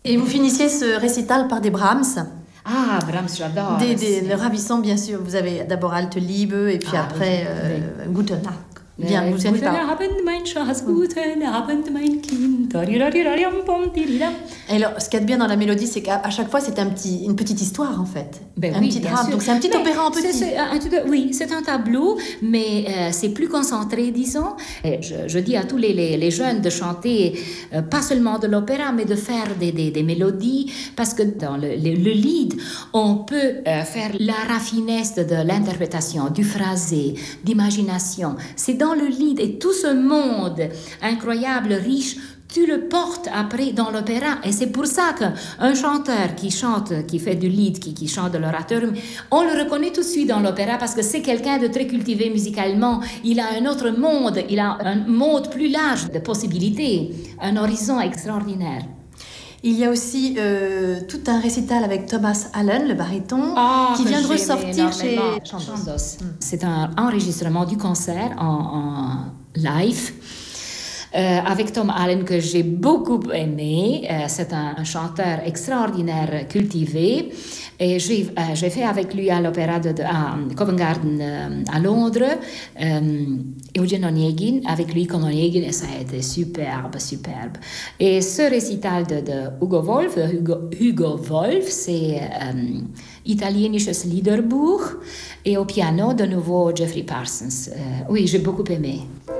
Et vous finissiez ce récital par des Brahms. Ah, Brahms, j'adore. Le ravissant, bien sûr. Vous avez d'abord Alte Liebe et puis après Gute Nacht. Bien, vous Guten Abend, mein Schatz, guten Abend, mein Kind. Et alors, ce qu'il y a de bien dans la mélodie, c'est qu'à chaque fois, c'est une petite histoire, en fait. Petit drame. Donc, c'est un petit opéra en petit. Oui, c'est un tableau, mais c'est plus concentré, disons. Et je dis à tous les jeunes de chanter, pas seulement de l'opéra, mais de faire des mélodies, parce que dans le lead, on peut faire la raffinesse de l'interprétation, du phrasé, d'imagination. C'est dans le lead et tout ce monde incroyable, riche, tu le portes après dans l'opéra. Et c'est pour ça qu'un chanteur qui chante, qui fait du lead, qui chante de l'orateur, on le reconnaît tout de suite dans l'opéra parce que c'est quelqu'un de très cultivé musicalement. Il a un autre monde, il a un monde plus large de possibilités, un horizon extraordinaire. Il y a aussi tout un récital avec Thomas Allen, le baryton, qui vient de ressortir chez Chandos. C'est un enregistrement du concert en live. Avec Tom Allen que j'ai beaucoup aimé. C'est un chanteur extraordinaire, cultivé. Et j'ai fait avec lui à l'opéra à Covent Garden à Londres, Eugen Onegin, avec lui comme Onegin, et ça a été superbe. Et ce récital de Hugo Wolf, c'est italienisches Liederbuch, et au piano, de nouveau, Jeffrey Parsons. Oui, j'ai beaucoup aimé.